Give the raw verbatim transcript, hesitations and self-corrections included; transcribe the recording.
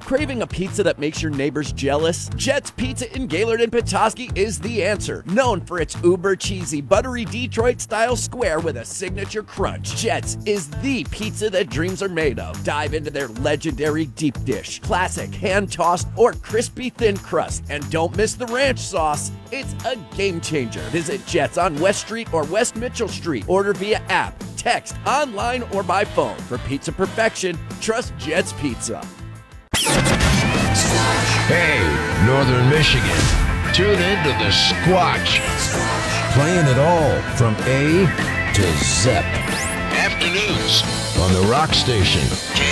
Craving a pizza that makes your neighbors jealous? Jet's Pizza in Gaylord and Petoskey is the answer. Known for its uber cheesy, buttery Detroit-style square with a signature crunch, Jet's is the pizza that dreams are made of. Dive into their legendary deep dish, classic hand-tossed or crispy thin crust, and don't miss the ranch sauce. It's a game changer. Visit Jet's on West Street or West Mitchell Street. Order via app, text, online, or by phone. For pizza perfection, trust Jet's Pizza. Hey, Northern Michigan, tune in to the Squatch. Playing it all from A to Z. Afternoons on the Rock Station.